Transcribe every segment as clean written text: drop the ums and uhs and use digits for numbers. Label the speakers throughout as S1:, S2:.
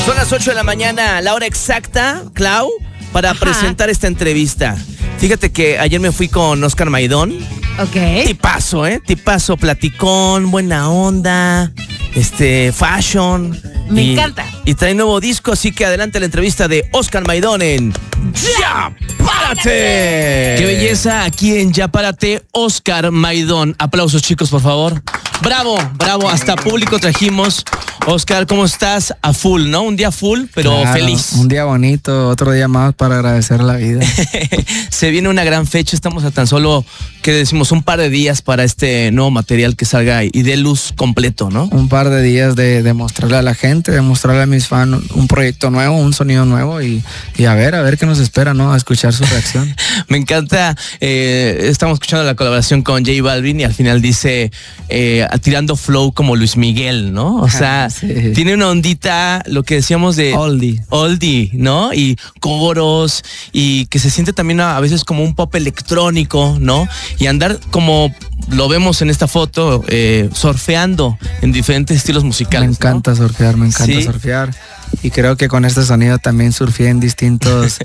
S1: Son las 8 de la mañana, la hora exacta, Clau, para presentar esta entrevista. Fíjate que ayer me fui con Oscar Maidón.
S2: Ok.
S1: Tipazo, platicón, buena onda, fashion.
S2: Me encanta.
S1: Y trae nuevo disco, así que adelante la entrevista de Oscar Maidón en Ya Párate. Qué belleza aquí en Ya Párate, Oscar Maidón. Aplausos, chicos, por favor. Bravo, hasta público trajimos. Oscar, ¿cómo estás? A full, ¿no? Un día full, pero
S3: claro,
S1: feliz.
S3: Un día bonito, otro día más para agradecer la vida.
S1: Se viene una gran fecha, estamos a tan solo, ¿qué decimos? Un par de días para este nuevo material que salga y dé luz completo, ¿no?
S3: Un par de días de mostrarle a la gente, de mostrarle a mis fans un proyecto nuevo, un sonido nuevo y a ver qué nos espera, ¿no? A escuchar su reacción.
S1: Me encanta, estamos escuchando la colaboración con J Balvin y al final dice, tirando flow como Luis Miguel, ¿no? O sea, sí. Tiene una ondita, lo que decíamos de oldie, ¿no? Y coros y que se siente también a veces como un pop electrónico, ¿no? Y andar como lo vemos en esta foto, surfeando en diferentes estilos musicales.
S3: Me encanta, ¿no? Surfear. Y creo que con este sonido también surfeé en distintos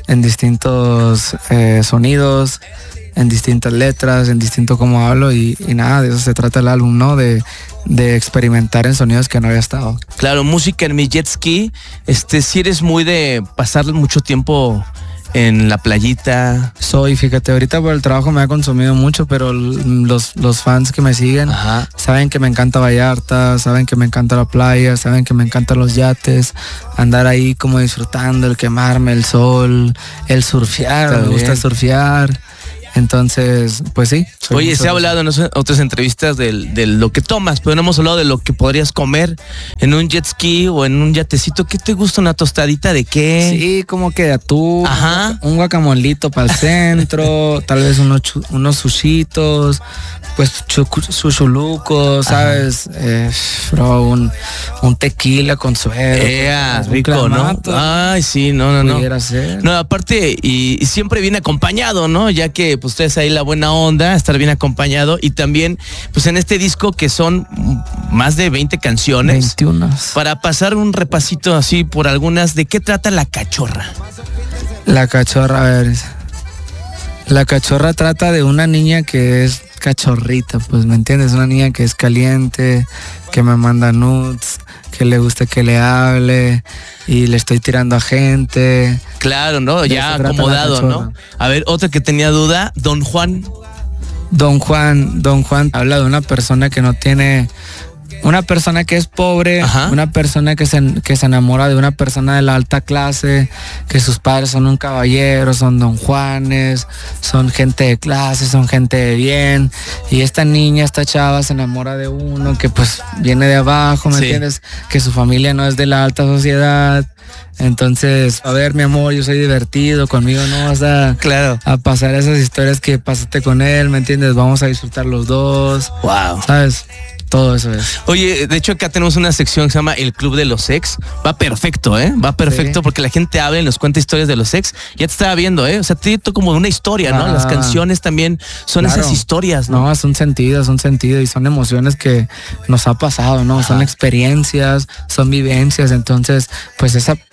S3: sonidos, en distintas letras, en distinto cómo hablo y nada, de eso se trata el álbum, ¿no? De experimentar en sonidos que no había estado.
S1: Claro, música en mi jet ski, si eres muy de pasar mucho tiempo en la playita.
S3: Fíjate, ahorita por el trabajo me ha consumido mucho, pero los fans que me siguen saben que me encanta Vallarta, saben que me encanta la playa, saben que me encantan los yates, andar ahí como disfrutando, el quemarme, el sol, el surfear, me gusta surfear. Entonces, pues sí.
S1: Oye, se ha hablado en otras entrevistas de lo que tomas, pero no hemos hablado de lo que podrías comer en un jet ski o en un yatecito. ¿Qué te gusta? ¿Una tostadita de qué?
S3: Sí, como que de atún, un guacamolito para el centro, tal vez unos sushitos, pues sushulucos, ¿sabes? Un tequila con suero.
S1: Rico, ¿no? Ay, sí, no.
S3: Pudiera ser.
S1: No, aparte, y siempre viene acompañado, ¿no? Ya que pues ustedes ahí la buena onda, estar bien acompañado y también pues en este disco que son más de 20 canciones.
S3: 21.
S1: Para pasar un repasito así por algunas, ¿de qué trata La Cachorra?
S3: La Cachorra, a ver. La Cachorra trata de una niña que es cachorrita, pues, ¿me entiendes? Una niña que es caliente, que me manda nudes, que le gusta que le hable y le estoy tirando a gente.
S1: Claro, ¿no? Ya acomodado, ¿no? A ver, otra que tenía duda, Don Juan.
S3: Don Juan habla de una persona que no tiene... Una persona que es pobre, una persona que se enamora de una persona de la alta clase, que sus padres son un caballero, son Don Juanes, son gente de clase, son gente de bien. Y esta chava se enamora de uno que pues viene de abajo, ¿me entiendes? Que su familia no es de la alta sociedad. Entonces, a ver, mi amor, yo soy divertido, conmigo no vas a pasar esas historias que pasaste con él, ¿me entiendes? Vamos a disfrutar los dos.
S1: Wow.
S3: ¿Sabes? Todo eso es.
S1: Oye, de hecho acá tenemos una sección que se llama El Club de los Ex. Va perfecto, ¿eh? Va perfecto porque la gente habla y nos cuenta historias de los ex. Ya te estaba viendo, ¿eh? O sea, te como una historia, ¿no? Las canciones también son esas historias, ¿no?
S3: No, son sentido y son emociones que nos ha pasado, ¿no? Son experiencias, son vivencias. Entonces, pues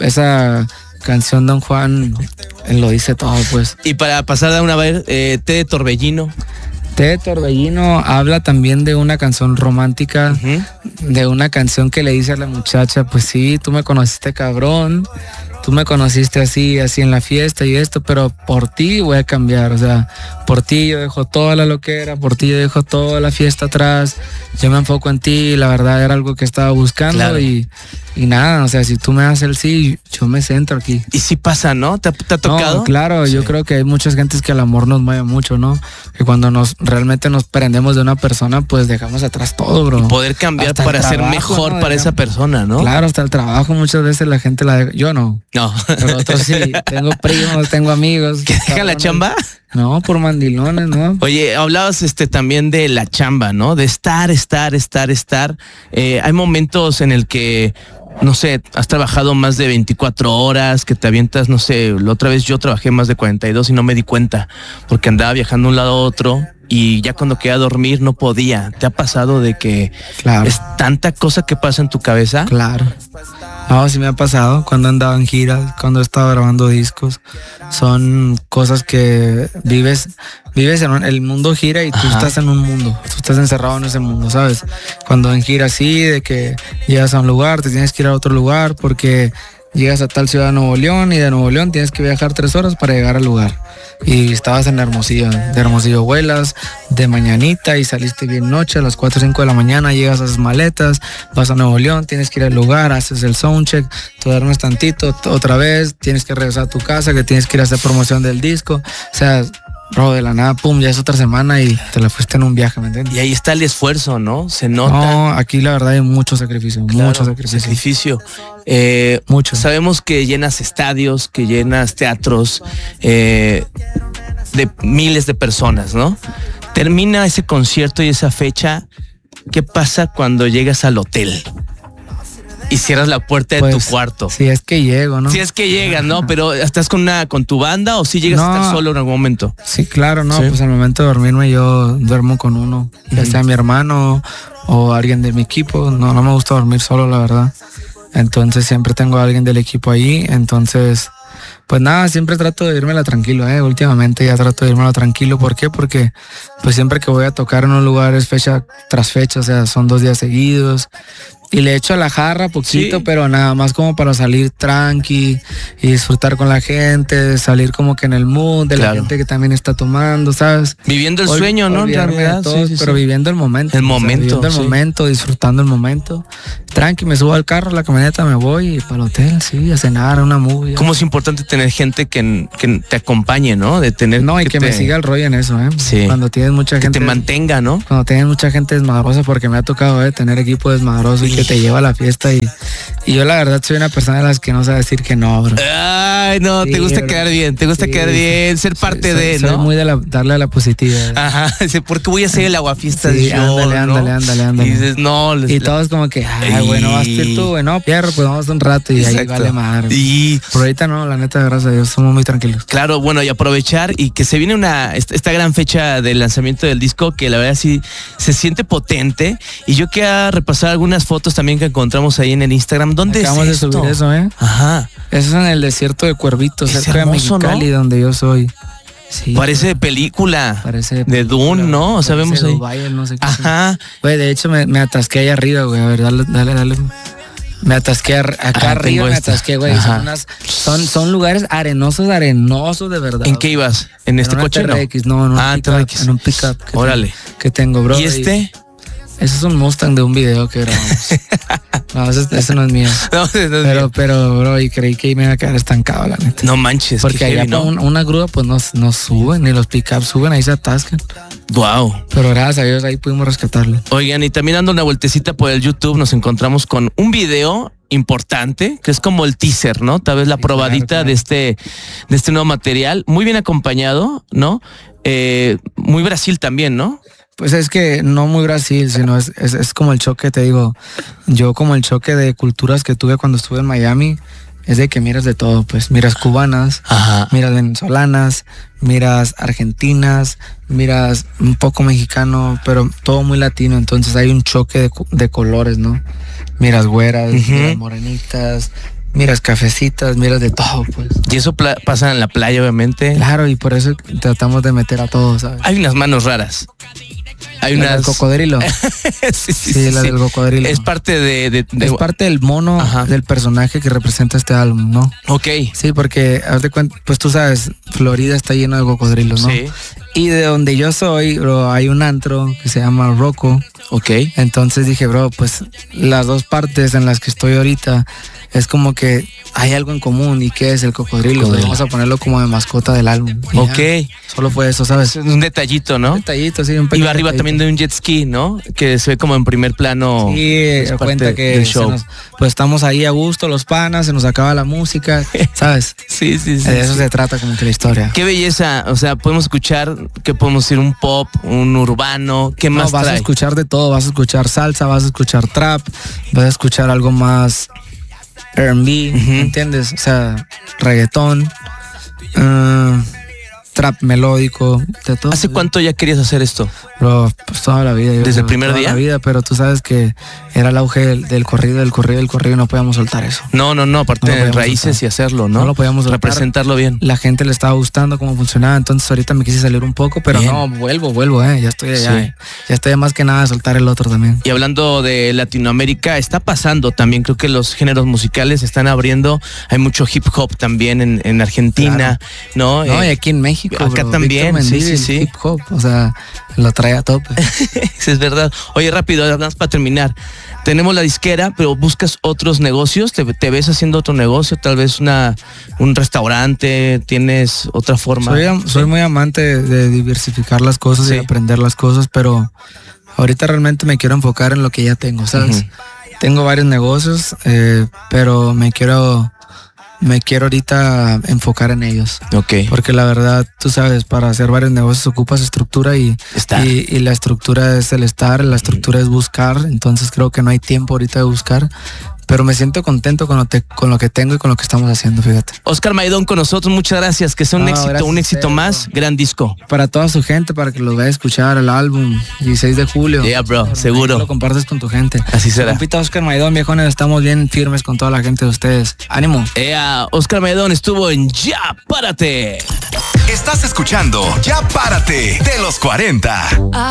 S3: esa canción Don Juan lo dice todo, pues.
S1: Y para pasar a una vez, Té de Torbellino.
S3: Té de Torbellino habla también de una canción romántica, de una canción que le dice a la muchacha, pues sí, tú me conociste cabrón, tú me conociste así en la fiesta y esto, pero por ti voy a cambiar, o sea, por ti yo dejo toda la loquera, por ti yo dejo toda la fiesta atrás, yo me enfoco en ti, la verdad era algo que estaba buscando y nada, o sea, si tú me das el sí, yo me centro aquí.
S1: Y sí pasa, ¿no? ¿Te ha tocado?
S3: No, claro, yo creo que hay muchas gentes que el amor nos mueve mucho, ¿no? Que cuando realmente nos prendemos de una persona, pues dejamos atrás todo, bro.
S1: Y poder cambiar para ser mejor para esa persona, ¿no?
S3: Claro, hasta el trabajo muchas veces la gente la deja. Yo no.
S1: No.
S3: Pero otros sí. Tengo primos, tengo amigos.
S1: ¿Que dejan la chamba?
S3: No, por mandilones, ¿no?
S1: Oye, hablabas también de la chamba, ¿no? De estar. Hay momentos en el que, no sé, has trabajado más de 24 horas, que te avientas, no sé, la otra vez yo trabajé más de 42 y no me di cuenta, porque andaba viajando de un lado a otro y ya cuando quería dormir no podía. ¿Te ha pasado de que es tanta cosa que pasa en tu cabeza?
S3: Claro. No, sí me ha pasado cuando andaba en giras, cuando he estado grabando discos. Son cosas que vives en el mundo gira y tú estás en un mundo, tú estás encerrado en ese mundo, ¿sabes? Cuando en gira sí, de que llegas a un lugar, te tienes que ir a otro lugar porque llegas a tal ciudad de Nuevo León y de Nuevo León tienes que viajar 3 horas para llegar al lugar. Y estabas en Hermosillo, de Hermosillo vuelas de mañanita y saliste bien noche, a las 4 o 5 de la mañana llegas a esas maletas, vas a Nuevo León, tienes que ir al lugar, haces el soundcheck, te duermes tantito, otra vez, tienes que regresar a tu casa, que tienes que ir a hacer promoción del disco, o sea... Bro, de la nada, pum, ya es otra semana y te la fuiste en un viaje, ¿me entiendes?
S1: Y ahí está el esfuerzo, ¿no? Se nota.
S3: No, aquí la verdad hay mucho sacrificio, claro, mucho sacrificio.
S1: Mucho. Sabemos que llenas estadios, que llenas teatros de miles de personas, ¿no? Termina ese concierto y esa fecha, ¿qué pasa cuando llegas al hotel? Y cierras la puerta de tu cuarto.
S3: Si es que llego, ¿no?
S1: Si es que llegas, ¿no? Pero ¿estás con tu banda o si llegas a estar solo en algún momento?
S3: Sí, claro, no. ¿Sí? Pues al momento de dormirme yo duermo con uno, ya sea mi hermano o alguien de mi equipo. No me gusta dormir solo, la verdad. Entonces siempre tengo a alguien del equipo ahí. Entonces, pues nada, siempre trato de irmela tranquilo, Últimamente ya trato de irmela tranquilo. ¿Por qué? Porque pues siempre que voy a tocar en un lugar es fecha tras fecha, o sea, son 2 días seguidos. Y le echo a la jarra poquito, sí, pero nada más como para salir tranqui y disfrutar con la gente, salir como que en el mood de la gente que también está tomando, ¿sabes?
S1: Viviendo el sueño, ¿no? En realidad,
S3: todos, pero viviendo el momento.
S1: El momento.
S3: Viviendo el momento, disfrutando el momento. Tranqui, me subo al carro, a la camioneta, me voy para el hotel, sí, a cenar, a una movie.
S1: Como es importante tener gente que te acompañe, ¿no? De tener...
S3: No, y que me siga el rollo en eso,
S1: Sí.
S3: Cuando tienes mucha gente...
S1: Que te mantenga, ¿no?
S3: Cuando tienes mucha gente desmadrosa, porque me ha tocado, tener equipo desmadroso y que te lleva a la fiesta y yo la verdad soy una persona de las que no sabe decir que no, bro.
S1: Ay, no, sí, te gusta quedar bien, quedar bien, ser parte de, ¿no?
S3: Soy muy de darle a la positividad.
S1: Ajá, porque voy a hacer el aguafiestas
S3: sí,
S1: yo,
S3: ándale.
S1: Y dices, no.
S3: Y todos como que, bueno, vas a ir tú, güey, no, Pierro, pues vamos un rato y exacto, ahí vale madre.
S1: Y
S3: por ahorita no, la neta, gracias a Dios, somos muy tranquilos.
S1: Claro, bueno, y aprovechar y que se viene esta gran fecha del lanzamiento del disco que la verdad sí se siente potente y yo quiero repasar algunas fotos también que encontramos ahí en el Instagram. ¿Dónde
S3: acabamos
S1: es esto?
S3: de subir eso,
S1: Ajá.
S3: Eso es en el desierto de Cuervitos, cerca de Mexicali, ¿no? Donde yo soy. Sí,
S1: parece de película.
S3: Parece
S1: de Dune, ¿no? O sea, vemos ahí.
S3: Dubai, no sé qué.
S1: Ajá.
S3: Güey, de hecho me atasqué ahí arriba, güey. A ver, dale. Me atasqué acá arriba, me atasqué, güey. Son lugares arenosos de verdad.
S1: ¿En qué ibas? ¿En este coche?
S3: TRX, no, en un pickup.
S1: Órale.
S3: Que tengo, bro.
S1: ¿Y este?
S3: Ese es un Mustang de un video que grabamos. No, ese no es mío. Pero, bro, y creí que me iba a quedar estancado, la neta.
S1: No manches.
S3: Porque allá ¿no? Una grúa, pues no suben, ni los pickups suben, ahí se atascan.
S1: Wow.
S3: Pero gracias a Dios ahí pudimos rescatarlo.
S1: Oigan, y también dando una vueltecita por el YouTube nos encontramos con un video importante, que es como el teaser, ¿no? Tal vez la probadita claro. de este nuevo material, muy bien acompañado, ¿no? Muy Brasil también, ¿no?
S3: Pues es que no muy Brasil, sino es como el choque, te digo, yo como el choque de culturas que tuve cuando estuve en Miami, es de que miras de todo, pues miras cubanas, ajá, miras venezolanas, miras argentinas, miras un poco mexicano, pero todo muy latino, entonces hay un choque de colores, ¿no? Miras güeras, miras morenitas, miras cafecitas, miras de todo, pues.
S1: Y eso pasa en la playa, obviamente.
S3: Claro, y por eso tratamos de meter a todos, ¿sabes?
S1: Hay unas manos raras. Hay
S3: la del cocodrilo. sí, la del cocodrilo.
S1: Es parte
S3: es parte del mono, ajá, del personaje que representa este álbum, ¿no?
S1: Ok.
S3: Sí, porque haz de cuenta, pues tú sabes, Florida está lleno de cocodrilos, ¿no?
S1: Sí.
S3: Y de donde yo soy, bro, hay un antro que se llama Rocco.
S1: Ok.
S3: Entonces dije, bro, pues las dos partes en las que estoy ahorita es como que hay algo en común. ¿Y qué es el cocodrilo? Vamos a ponerlo como de mascota del álbum.
S1: Ok.
S3: Solo fue eso, ¿sabes?
S1: Es un detallito, ¿no?
S3: Un detallito, sí. Un
S1: pequeño. Iba arriba detallito. También de un jet ski, ¿no? Que se ve como en primer plano.
S3: Sí, se cuenta que pues estamos ahí a gusto, los panas, se nos acaba la música, ¿sabes?
S1: Sí.
S3: De eso se trata como que la historia.
S1: Qué belleza. O sea, podemos escuchar, que podemos ir un pop, un urbano. ¿Qué más
S3: vas
S1: trae?
S3: A escuchar de todo. Vas a escuchar salsa, vas a escuchar trap, vas a escuchar algo más R&B, ¿entiendes? O sea, reggaetón. trap melódico, de todo.
S1: ¿Hace cuánto ya querías hacer esto?
S3: Bro, pues toda la vida.
S1: ¿Desde el primer día?
S3: Toda la vida, pero tú sabes que era el auge del corrido, y no podíamos soltar eso.
S1: No, aparte de raíces soltar. Y hacerlo, ¿no?
S3: No lo podíamos soltar.
S1: Representarlo bien.
S3: La gente le estaba gustando cómo funcionaba, entonces ahorita me quise salir un poco, pero bien. No, vuelvo, ya estoy allá. Ya estoy más que nada a soltar el otro también.
S1: Y hablando de Latinoamérica, está pasando también, creo que los géneros musicales se están abriendo, hay mucho hip hop también en Argentina, claro. ¿No?
S3: No, y aquí en México,
S1: acá
S3: bro,
S1: también, sí.
S3: Hip hop, o sea, lo trae a tope.
S1: Es verdad. Oye, rápido, además para terminar, tenemos la disquera, pero buscas otros negocios, te ves haciendo otro negocio, tal vez un restaurante, tienes otra forma.
S3: Soy muy amante de diversificar las cosas y aprender las cosas, pero ahorita realmente me quiero enfocar en lo que ya tengo, ¿sabes? Tengo varios negocios, pero me quiero ahorita enfocar en ellos.
S1: Okay.
S3: Porque la verdad, tú sabes, para hacer varios negocios ocupas estructura y la estructura es el estar, la estructura es buscar, entonces creo que no hay tiempo ahorita de buscar. Pero me siento contento con lo que tengo y con lo que estamos haciendo, fíjate.
S1: Oscar Maidón con nosotros, muchas gracias. Que sea un éxito más, gran disco.
S3: Para toda su gente, para que lo vaya a escuchar, el álbum, 16 de julio.
S1: Yeah, bro, seguro.
S3: Lo compartes con tu gente.
S1: Así será.
S3: Compita Oscar Maidón, viejones, estamos bien firmes con toda la gente de ustedes. ¡Ánimo!
S1: Oscar Maidón estuvo en Ya Párate.
S2: Estás escuchando Ya Párate de los 40.